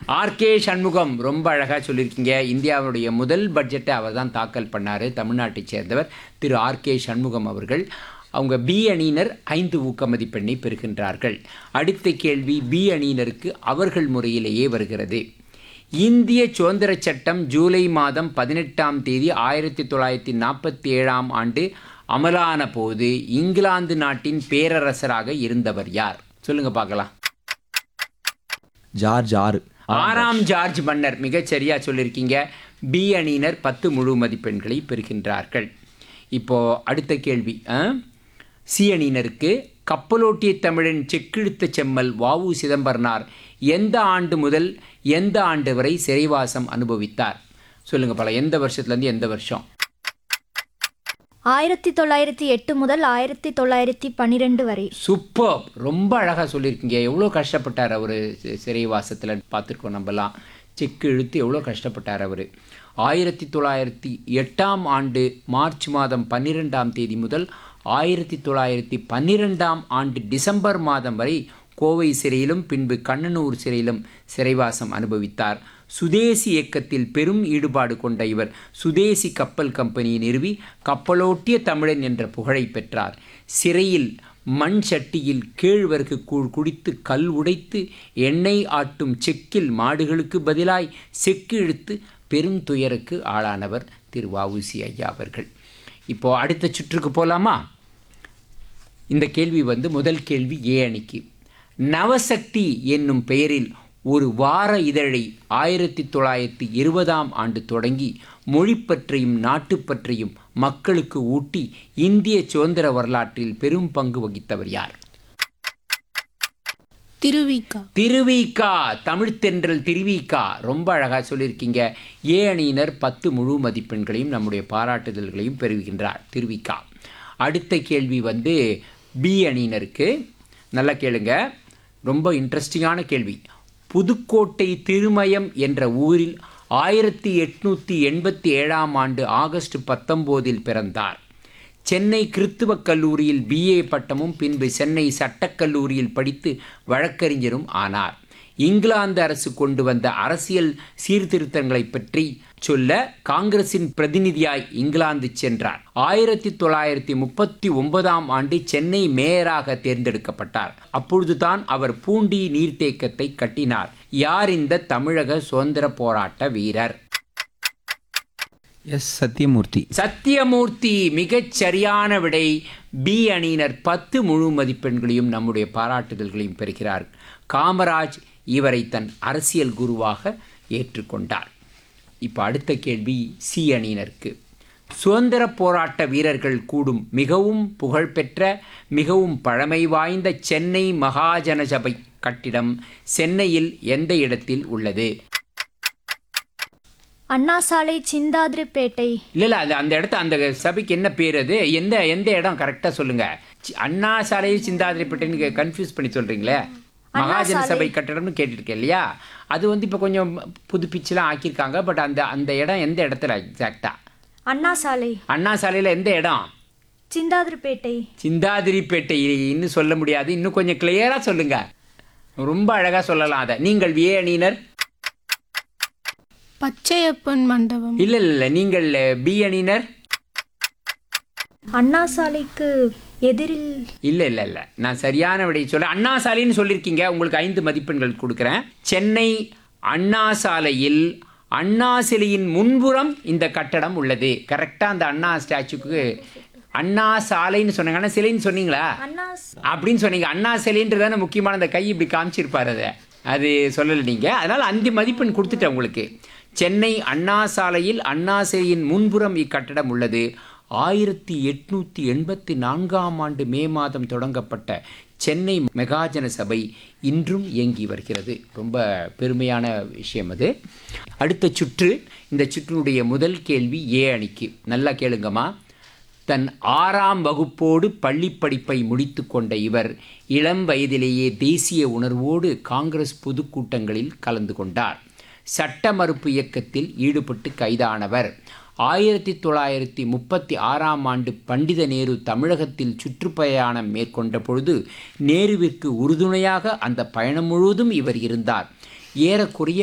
RK Shanmugam ரொம்ப அழகாக சொல்லியிருக்கீங்க. இந்தியாவுடைய முதல் பட்ஜெட்டை அவர் தான் தாக்கல் பண்ணார். தமிழ்நாட்டைச் சேர்ந்தவர் திரு ஆர்கே சண்முகம் அவர்கள். அவங்க பி அணியினர் 5 ஊக்க மதிப்பெண்ணை பெறுகின்றார்கள். அடுத்த கேள்வி பி அணியினருக்கு அவர்கள் முறையிலேயே வருகிறது. இந்திய சுதந்திர சட்டம் ஜூலை மாதம் 18ஆம் தேதி 1947ஆம் ஆண்டு அமலான போது இங்கிலாந்து நாட்டின் பேரரசராக இருந்தவர் யார்? சொல்லுங்க பார்க்கலாம். ஜார்ஜ் 6ஆம் ஜார்ஜ் மன்னர். மிகச்சரியா சொல்லியிருக்கீங்க. பி அணியினர் 10 முழு மதிப்பெண்களை பெறுகின்றார்கள். இப்போ அடுத்த கேள்வி. சி அணியினருக்கு கப்பலோட்டிய தமிழன் செக்கிழுத்த செம்மல் வ.உ. சிதம்பரனார் எந்த ஆண்டு முதல் எந்த ஆண்டு வரை சிறைவாசம் அனுபவித்தார்? சொல்லுங்க பல. எந்த வருஷத்துலேருந்து எந்த வருஷம்? 1908 முதல் 1912 வரை. சூப்பர். ரொம்ப அழகாக சொல்லியிருக்கீங்க. எவ்வளோ கஷ்டப்பட்டார் அவர் சிறைவாசத்தில் பார்த்துருக்கோம் நம்மலாம். செக்கு இழுத்து எவ்வளோ கஷ்டப்பட்டார் அவர். 1908ஆம் ஆண்டு மார்ச் மாதம் 12ஆம் தேதி முதல் 1912ஆம் ஆண்டு டிசம்பர் மாதம் வரை கோவை சிறையிலும் பின்பு கண்ணனூர் சிறையிலும் சிறைவாசம் அனுபவித்தார். சுதேசி இயக்கத்தில் பெரும் ஈடுபாடு கொண்ட இவர் சுதேசி கப்பல் கம்பெனியை நிறுவி கப்பலோட்டிய தமிழன் என்ற புகழை பெற்றார். சிறையில் மண் சட்டியில் கேழ்வரகு கூழ் குடித்து கல் உடைத்து எண்ணெய் ஆட்டும் செக்கில் மாடுகளுக்கு பதிலாய் செக்கு இழுத்து பெரும் துயருக்கு ஆளானவர் திரு வ.உ.சி. ஐயா அவர்கள். இப்போது அடுத்த சுற்றுக்கு போகலாமா? இந்த கேள்வி முதல் கேள்வி ஏ அணிக்கு. நவசக்தி என்னும் பெயரில் ஒரு வார இதழை 1920ஆம் ஆண்டு தொடங்கி மொழிப்பற்றையும் நாட்டுப்பற்றையும் மக்களுக்கு ஊட்டி இந்திய சுதந்திர வரலாற்றில் பெரும் பங்கு வகித்தவர் யார்? திருவிக்கா. தமிழ்த்தென்றல் திருவிக்கா. ரொம்ப அழகாக சொல்லியிருக்கீங்க. ஏ அணியினர் 10 முழு மதிப்பெண்களையும் நம்முடைய பாராட்டுதல்களையும் பெறுகின்றார் திருவிக்கா. அடுத்த கேள்வி பி அணியினருக்கு. நல்லா கேளுங்க. ரொம்ப இன்ட்ரெஸ்டிங்கான கேள்வி. புதுக்கோட்டை திருமயம் என்ற ஊரில் 1887ஆம் ஆண்டு ஆகஸ்ட் 19இல் பிறந்தார். சென்னை கிறித்துவ கல்லூரியில் BA பட்டமும் பின்பு சென்னை சட்டக்கல்லூரியில் படித்து வழக்கறிஞரும் ஆனார். இங்கிலாந்து அரசு கொண்டு வந்த அரசியல் சீர்திருத்தங்களை பற்றி சொல்ல காங்கிரசின் பிரதிநிதியாய் இங்கிலாந்து சென்றார். 1939ஆம் ஆண்டு சென்னை மேயராக தேர்ந்தெடுக்கப்பட்டார். அப்பொழுதுதான் அவர் பூண்டி நீர்த்தேக்கத்தை கட்டினார். யார் இந்த தமிழக சுதந்திர போராட்ட வீரர்? எஸ். சத்தியமூர்த்தி. மிகச் சரியான விடை. பி அணியினர் 10 முழு மதிப்பெண்களையும் நம்முடைய பாராட்டுதல்களையும் பெறுகிறார். காமராஜ் இவரை தன் அரசியல் குருவாக ஏற்றுக்கொண்டார். இப்போ அடுத்த கேள்வி சி அணியினருக்கு. சுதந்திர போராட்ட வீரர்கள் கூடும் மிகவும் புகழ்பெற்ற மிகவும் பழமை வாய்ந்த சென்னை மகாஜன சபை கட்டிடம் சென்னையில் எந்த இடத்தில் உள்ளது? அண்ணா சாலை, சிந்தாதிரிப்பேட்டை. இல்லை அந்த இடத்த அந்த சபைக்கு என்ன பேர்? அது எந்த இடம் கரெக்டாக சொல்லுங்க. அண்ணா சாலை சிந்தாதிரிப்பேட்டைன்னு கன்ஃபியூஸ் பண்ணி சொல்றீங்களே. மகாஜன சபை கட்டடம்னு கேட்டிருக்கேன் இல்லையா? அது இப்போ கொஞ்சம் புதுப்பிச்சுலாம் ஆக்கியிருக்காங்க. பட் அந்த இடம் எந்த இடத்துல எக்ஸாக்டா? அண்ணா சாலையில் எந்த இடம்? சிந்தாதிரிப்பேட்டை இன்னும் சொல்ல முடியாது. இன்னும் கொஞ்சம் கிளியரா சொல்லுங்க. ரொம்ப அழகா சொல்லலாம் அதை. நீங்கள் ஏ அணியினர்? பச்சையப்பன் மண்டபம். இல்லை நீங்கள் பி அணியினர்? அண்ணா சாலைக்கு எதிரில். இல்லை நான் சரியான விடையை சொல்ல. அண்ணா சாலைன்னு சொல்லியிருக்கீங்க. உங்களுக்கு 5 மதிப்பெண்கள் கொடுக்குறேன். சென்னை அண்ணா சாலையில் அண்ணா சிலையின் முன்புறம் இந்த கட்டடம் உள்ளது. கரெக்டாக அந்த அண்ணா ஸ்டாச்சுக்கு அண்ணா சாலைன்னு சொன்னாங்க. சிலைன்னு சொன்னீங்களா? அப்படின்னு சொன்னீங்க. அண்ணா சிலைன்றதான முக்கியமான அந்த கை இப்படி காமிச்சிருப்பார். அது சொல்லலை நீங்கள். அதனால் 5 மதிப்பெண் கொடுத்துட்டேன் உங்களுக்கு. சென்னை அண்ணா சாலையில் அண்ணா சிலையின் முன்புறம் இக்கட்டடம் உள்ளது. 1884ஆம் ஆண்டு மே மாதம் தொடங்கப்பட்ட சென்னை மெகாஜன சபை இன்றும் இயங்கி வருகிறது. ரொம்ப பெருமையான விஷயம் அது. அடுத்த சுற்று. இந்த சுற்றினுடைய முதல் கேள்வி ஏ அணிக்கு. நல்லா கேளுங்கம்மா. தன் 6ஆம் வகுப்போடு பள்ளி படிப்பை முடித்து கொண்ட இவர் இளம் வயதிலேயே தேசிய உணர்வோடு காங்கிரஸ் பொதுக்கூட்டங்களில் கலந்து கொண்டார். சட்ட மறுப்பு இயக்கத்தில் ஈடுபட்டு கைதானவர். 1936ஆம் ஆண்டு பண்டித நேரு தமிழகத்தில் சுற்றுப்பயணம் மேற்கொண்ட பொழுது நேருவிற்கு உறுதுணையாக அந்த பயணம் முழுவதும் இவர் இருந்தார். ஏறக்குறைய